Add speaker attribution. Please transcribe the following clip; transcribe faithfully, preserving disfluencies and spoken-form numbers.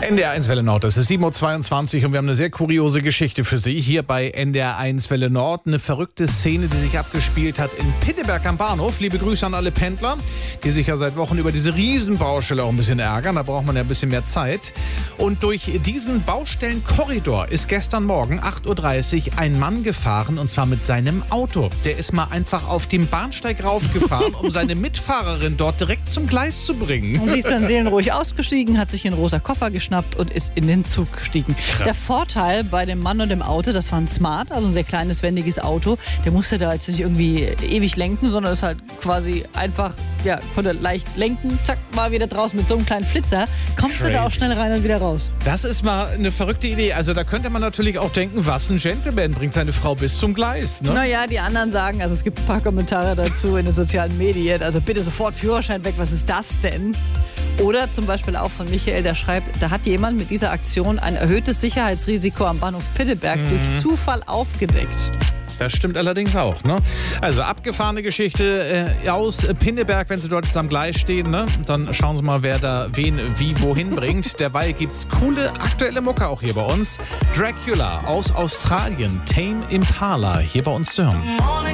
Speaker 1: N D R eins Welle Nord, das ist sieben Uhr zweiundzwanzig und wir haben eine sehr kuriose Geschichte für Sie hier bei N D R eins Welle Nord. Eine verrückte Szene, die sich abgespielt hat in Pinneberg am Bahnhof. Liebe Grüße an alle Pendler, die sich ja seit Wochen über diese Riesenbaustelle auch ein bisschen ärgern. Da braucht man ja ein bisschen mehr Zeit. Und durch diesen Baustellenkorridor ist gestern Morgen acht Uhr dreißig ein Mann gefahren, und zwar mit seinem Auto. Der ist mal einfach auf den Bahnsteig raufgefahren, um seine Mitfahrerin dort direkt zum Gleis zu bringen.
Speaker 2: Und sie ist dann seelenruhig ausgestiegen, hat sich einen rosa Koffer geschnappt und ist in den Zug gestiegen.
Speaker 1: Krass.
Speaker 2: Der Vorteil bei dem Mann und dem Auto, das war ein Smart, also ein sehr kleines, wendiges Auto. Der musste da jetzt nicht irgendwie ewig lenken, sondern ist halt quasi einfach, ja, konnte leicht lenken, zack, war wieder draußen mit so einem kleinen Flitzer. Kommst
Speaker 1: Crazy.
Speaker 2: du da auch schnell rein und wieder raus.
Speaker 1: Das ist mal eine verrückte Idee. Also da könnte man natürlich auch denken, was ein Gentleman bringt seine Frau bis zum Gleis. Ne?
Speaker 2: Naja, die anderen sagen, also es gibt ein paar Kommentare dazu in den sozialen Medien, also bitte sofort Führerschein weg, was ist das denn? Oder zum Beispiel auch von Michael, der schreibt, da hat jemand mit dieser Aktion ein erhöhtes Sicherheitsrisiko am Bahnhof Pinneberg mhm. durch Zufall aufgedeckt.
Speaker 1: Das stimmt allerdings auch. Ne? Also abgefahrene Geschichte äh, aus Pinneberg, wenn Sie dort jetzt am Gleis stehen. Ne? Dann schauen Sie mal, wer da wen wie wohin bringt. Derweil gibt's coole aktuelle Mucke auch hier bei uns. Dracula aus Australien, Tame Impala, hier bei uns zu hören.